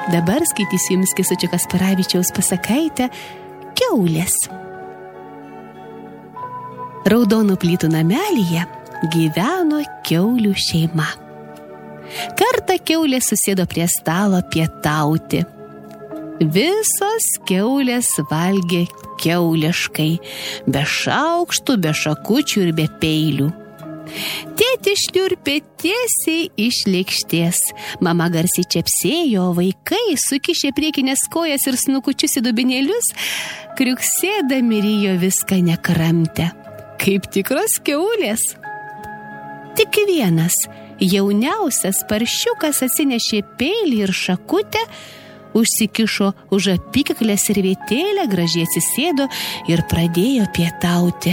Dabar skaitysiu jums Kęstučio Kasparavičiaus pasakaitę Kiaulės. Raudonų plytų namelyje gyveno kiaulių šeima. Kartą kiaulės susėdo prie stalo pietauti. Visos kiaulės valgė kiauliškai, be šaukštų, be šakučių ir be peilių. Tėtis šliurpė tiesiai iš lėkštės. Mama garsiai čepsėjo, o vaikai sukišė priekinės kojas ir snukučius į dubenėlius, kriuksėdami rijo viską nekramtę, kaip tikros kiaulės. Tik vienas jauniausias paršiukas atsinešė peilį ir šakutę, užsikišo už apykaklę servetėlę, gražiai atsisėdo ir pradėjo pietauti.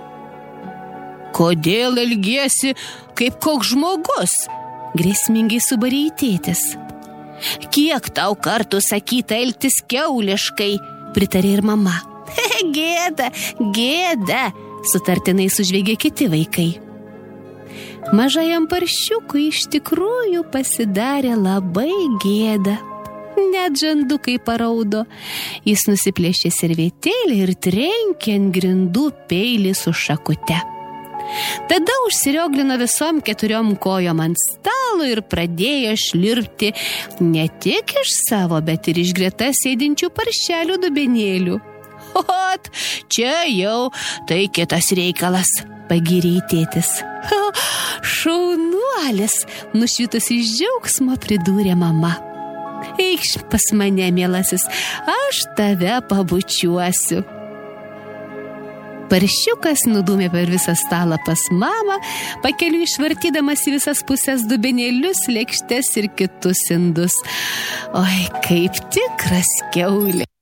Kodėl elgiesi kaip koks žmogus? Grėsmingai subarė tėtis. Kiek tau kartų sakyta elgtis kiauliškai, pritarė ir mama. Gėda, gėda, sutartinai sužviegė kiti vaikai. Mažajam paršiukui iš tikrųjų pasidarė labai gėda. Net žandukai paraudo. Jis nusiplėšė servetėlę ir trenkė ant grindų peilį su šakute. Tada užsirioglino visom 4 kojom ant stalo ir pradėjo šliurpti ne tik iš savo, bet ir iš greta sėdinčių paršelių dubenėlių. Ot, čia jau tai kitas reikalas, pagyrė tėtis. Šaunuolis, nušvitus iš džiaugsmo pridūrė mama. Eikš pas mane, mielasis, aš tave pabučiuosiu. Paršiukas nudūmė per visą stalą pas mamą, pakeliui išvartydamas į visas pusės dubenėlius, lėkštes ir kitus indus. Oi, kaip tikras kiaulė.